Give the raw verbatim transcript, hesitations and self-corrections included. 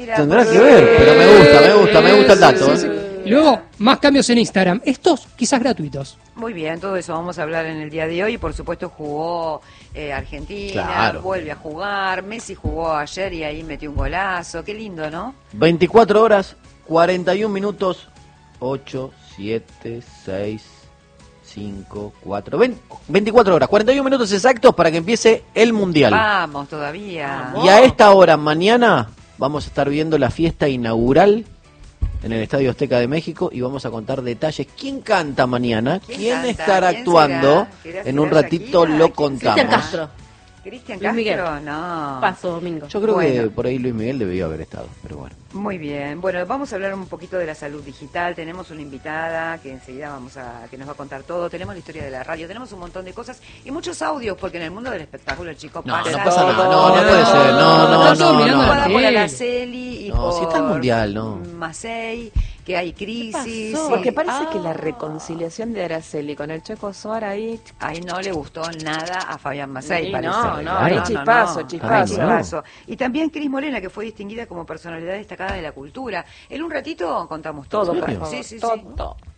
Tendrá que ver, pero me gusta, me gusta, me gusta el dato. Sí, sí, sí. Y luego, más cambios en Instagram. Estos quizás gratuitos. Muy bien, todo eso vamos a hablar en el día de hoy. Por supuesto jugó eh, Argentina, Claro. vuelve a jugar. Messi jugó ayer y ahí metió un golazo. Qué lindo, ¿no? veinticuatro horas, cuarenta y un minutos, ocho, siete, seis, cinco, cuatro, veinticuatro horas, cuarenta y un minutos exactos para que empiece el Mundial. Vamos todavía. Y a esta hora mañana vamos a estar viendo la fiesta inaugural en el Estadio Azteca de México y vamos a contar detalles. ¿Quién canta mañana? ¿Quién, ¿Quién canta? estará ¿Quién actuando? será? En un ¿Será ratito Shakira? lo ¿Quién contamos. Cristian Castro. Cristian Luis Miguel. Castro, no. Paso domingo. Yo creo Bueno. que por ahí Luis Miguel debió haber estado, pero bueno. Muy bien. Bueno, vamos a hablar un poquito de la salud digital. Tenemos una invitada que enseguida vamos a que nos va a contar todo. Tenemos la historia de la radio, tenemos un montón de cosas y muchos audios porque en el mundo del espectáculo, chicos, No, pasa no pasa todo. nada. No, no puede ser. No, no, Están todos no, mirando no. la Jugada por tele. Araceli y No, por si está el Mundial, no. Masei, que hay crisis. pasó? y- Porque parece que Ah. la reconciliación de Araceli con el Checo Suárez ahí... Ahí no le gustó nada a Fabián Masei, Sí, parece. no, no, hay chispazo, chispazo. Ay, no. Chispazo. Y también Cris Morena, que fue distinguida como personalidad destacada de la cultura. En un ratito contamos todo. Todo, por ¿En serio? favor. Sí, sí, sí. todo.